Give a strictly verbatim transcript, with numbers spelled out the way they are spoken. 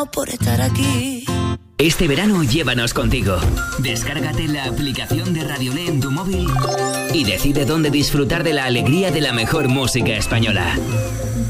por estar aquí. Este verano llévanos contigo. Descárgate la aplicación de Radiolé en tu móvil y decide dónde disfrutar de la alegría de la mejor música española.